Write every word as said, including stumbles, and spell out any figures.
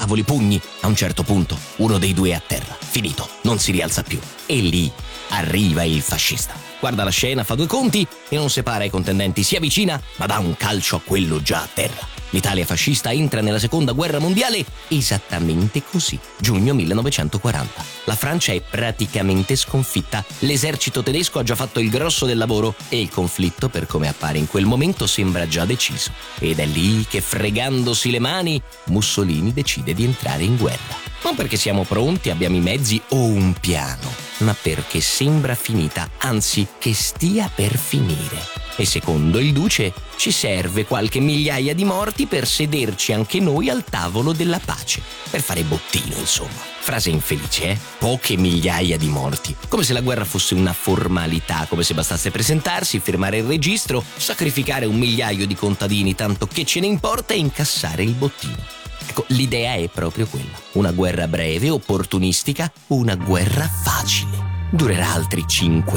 tavoli, pugni. A un certo punto uno dei due è a terra, finito, non si rialza più. E lì arriva il fascista. Guarda la scena, fa due conti e non separa i contendenti, si avvicina ma dà un calcio a quello già a terra. L'Italia fascista entra nella seconda guerra mondiale esattamente così, giugno millenovecentoquaranta. La Francia è praticamente sconfitta, l'esercito tedesco ha già fatto il grosso del lavoro e il conflitto, per come appare in quel momento, sembra già deciso. Ed è lì che, fregandosi le mani, Mussolini decide di entrare in guerra. Non perché siamo pronti, abbiamo i mezzi o un piano, ma perché sembra finita, anzi che stia per finire. E secondo il duce ci serve qualche migliaia di morti per sederci anche noi al tavolo della pace, per fare bottino, insomma. Frase infelice, eh? Poche migliaia di morti. Come se la guerra fosse una formalità, come se bastasse presentarsi, firmare il registro, sacrificare un migliaio di contadini, tanto che ce ne importa, e incassare il bottino. Ecco, l'idea è proprio quella. Una guerra breve, opportunistica, una guerra facile. Durerà altri cinque